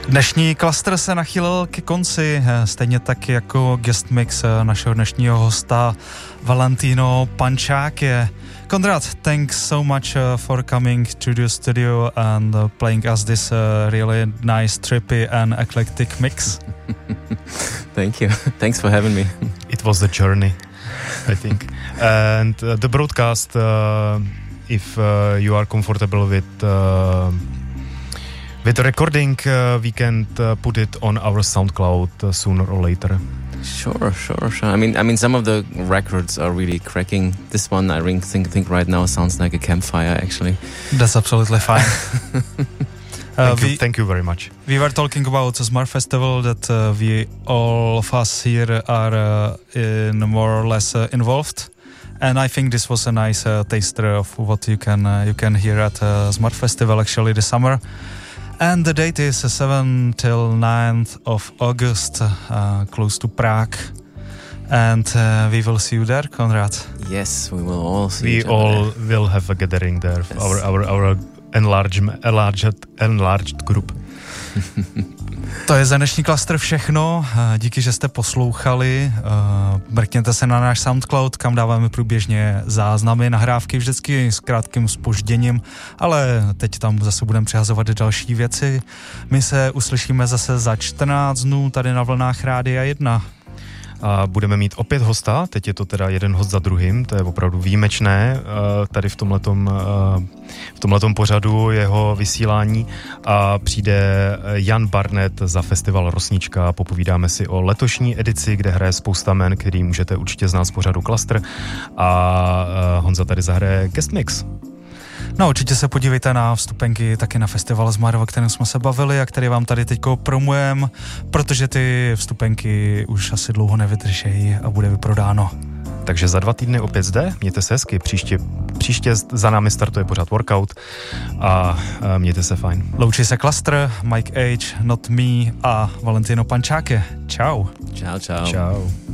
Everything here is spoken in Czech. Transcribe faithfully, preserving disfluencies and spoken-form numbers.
Dnešní klastr se nachýlil ke konci, stejně tak jako guest mix našeho dnešního hosta Valentino Pancháky. Konrad, thanks so much uh, for coming to the studio and uh, playing us this uh, really nice, trippy and eclectic mix. Thank you. Thanks for having me. It was the journey, I think. And uh, the broadcast, uh, if uh, you are comfortable with uh, with the recording, uh, we can uh, put it on our SoundCloud uh, sooner or later. Sure, sure, sure. I mean, I mean, some of the records are really cracking. This one, I think, think right now sounds like a campfire. Actually, that's absolutely fine. Thank, uh, we, you, thank you very much. We were talking about the Smart Festival that uh, we all of us here are uh, in more or less uh, involved, and I think this was a nice uh, taster of what you can uh, you can hear at uh, Smart Festival actually this summer. And the date is seventh till ninth of August, uh, close to Prague. And uh, we will see you there, Konrad. Yes, we will all see We each other all there. will have a gathering there, Yes. our our our enlarged enlarged enlarged group. To je za dnešní klastr všechno. Díky, že jste poslouchali. Mrkněte se na náš SoundCloud, kam dáváme průběžně záznamy, nahrávky vždycky s krátkým zpožděním, ale teď tam zase budeme přihazovat další věci. My se uslyšíme zase za čtrnáct dnů tady na vlnách Rádia jedna. A budeme mít opět hosta, teď je to teda jeden host za druhým, to je opravdu výjimečné tady v tomhletom, v tomhletom pořadu jeho vysílání a přijde Jan Barnett za festival Rosnička, popovídáme si o letošní edici, kde hraje spousta men, který můžete určitě znát z pořadu Klastr a Honza tady zahraje guest mix. No určitě se podívejte na vstupenky taky na festival Zmar, o kterém jsme se bavili a který vám tady teďko promujeme, protože ty vstupenky už asi dlouho nevydržejí a bude vyprodáno. Takže za dva týdny opět zde, mějte se hezky, příště, příště za námi startuje pořád workout a, a mějte se fajn. Loučí se Klastr, Mike H, Not Me a Valentino Pancháky. Čau. Ciao, ciao. Ciao.